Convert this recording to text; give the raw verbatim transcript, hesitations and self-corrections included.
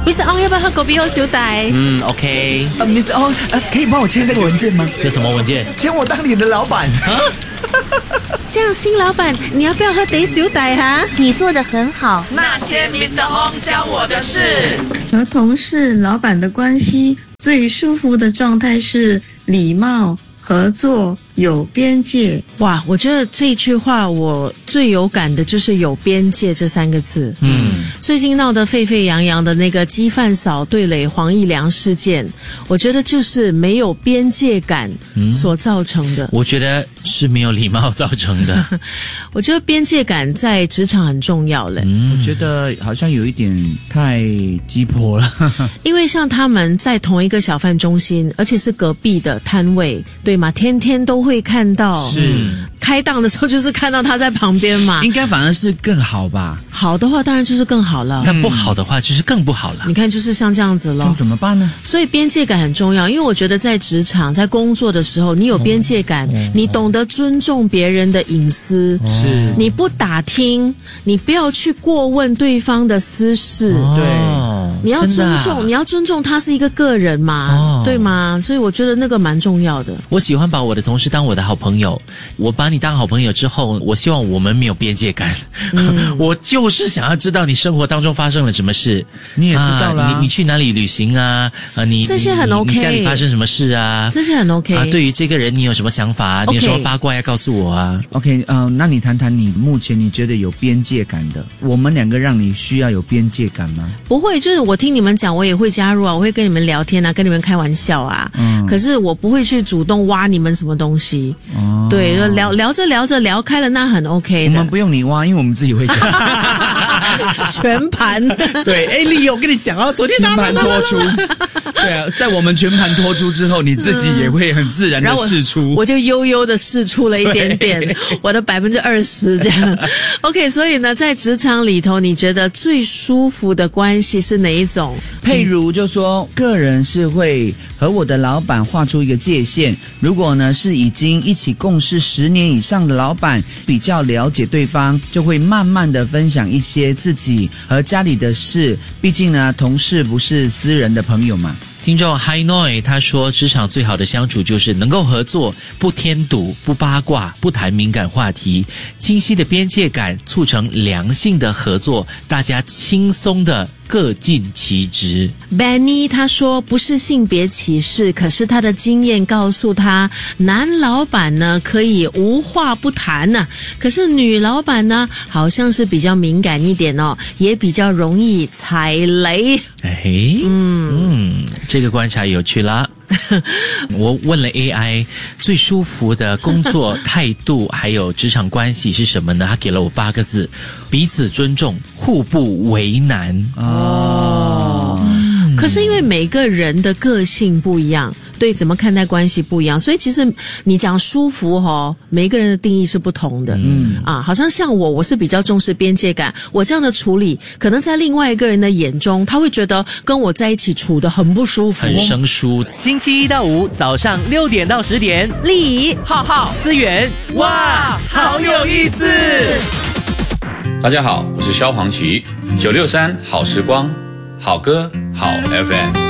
Mister Ong 要不要喝狗鼻后小弟？ 嗯 ，OK。 呃 ，Miss Ong，呃，可以帮我签这个文件吗？ 这什么文件？ 签我当你的老板啊！ 这样，新老板，你要不要喝茶小弟哈？ 你做得很好。 那些 Mister Ong 教我的事。 和同事、老板的关系最舒服的状态是礼貌、合作、有边界。 哇，我觉得这一句话我最有感的就是有边界这三个字。嗯，最近闹得沸沸扬扬的那个鸡饭嫂对垒黄义良事件，我觉得就是没有边界感所造成的。 我觉得是没有礼貌造成的。 我觉得边界感在职场很重要嘞。 嗯，我觉得好像有一点太鸡婆了。 因为像他们在同一个小贩中心，而且是隔壁的摊位，对吗？天天都会看到。 是。 开档的时候就是看到他在旁边嘛。 应该反而是更好吧？ 好的话当然就是更好了。 但不好的话就是更不好了。 你看就是像这样子咯。 那怎么办呢？ 所以边界感很重要，因为我觉得在职场在工作的时候你有边界感、哦、你懂得尊重别人的隐私、哦、是你不打听，你不要去过问对方的私事、哦、对，你要尊重、啊、你要尊重他是一个个人嘛、哦、对吗？所以我觉得那个蛮重要的。 我喜欢把我的同事当我的好朋友，我把你当好朋友之后，我希望我们没有边界感、嗯、我就是想要知道你生活当中发生了什么事， 你也知道了、啊啊、你, 你去哪里旅行啊，啊你这些很 OK， 你, 你家里发生什么事啊， 这些很 OK 啊。对于这个人你有什么想法、啊 okay. 你有什么八卦要告诉我啊。 OK， 呃，那你谈谈你目前你觉得有边界感的，我们两个让你需要有边界感吗？ 不会，就是我听你们讲我也会加入啊，我会跟你们聊天啊，跟你们开玩笑啊，嗯，可是我不会去主动挖你们什么东西。哦，对，聊聊着聊着聊开了，那很 OK 的。 我们不用你挖，因为我们自己会讲。 全盘。 对，哎，丽，我跟你讲啊，昨天全盘托出。对啊，在我们全盘托出之后，你自己也会很自然的释出、嗯、 我, 我就悠悠的释出了一点点，我的百分之二十这样。OK， 所以呢，在职场里头，你觉得最舒服的关系是哪一种？ 佩如就说，个人是会和我的老板画出一个界限，如果呢是已经一起共事十年以上的老板，比较了解对方，就会慢慢的分享一些自己和家里的事，毕竟呢同事不是私人的朋友嘛。 听众 Hi Noi 他说，职场最好的相处就是能够合作，不添堵，不八卦，不谈敏感话题，清晰的边界感促成良性的合作，大家轻松的各尽其职。 Benny 他说，不是性别歧视，可是他的经验告诉他，男老板呢可以无话不谈呢、啊，可是女老板呢好像是比较敏感一点哦，也比较容易踩雷。 哎，嗯嗯，这个观察有趣啦。我问了 A I 最舒服的工作态度还有职场关系是什么呢？他给了我八个字：彼此尊重，互不为难。 哦，嗯、可是因为每个人的个性不一样，对怎么看待关系不一样，所以其实你讲舒服齁，每个人的定义是不同的。嗯啊，好像像我，我是比较重视边界感，我这样的处理，可能在另外一个人的眼中，他会觉得跟我在一起处得很不舒服， 很生疏。 星期一到五早上六点到十点， 丽、 浩浩、思源，哇，好有意思！ 大家好，我是萧煌奇，九六三好时光，好歌好 F M。